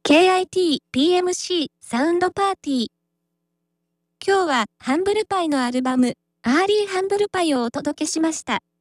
KIT PMC サウンドパーティー。今日はハンブルパイのアルバム、アーリーハンブルパイをお届けしました。